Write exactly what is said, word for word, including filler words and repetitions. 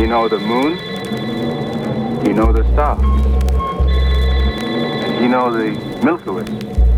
You know the moon, you know the stars, and you know the Milky Way.